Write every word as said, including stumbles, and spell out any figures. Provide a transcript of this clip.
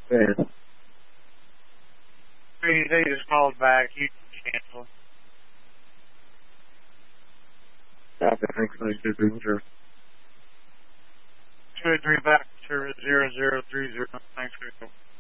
Yeah. Three, they just called back. You can cancel. Copy. Thanks, nine two three zero. Two three back to zero zero three zero. Thanks for your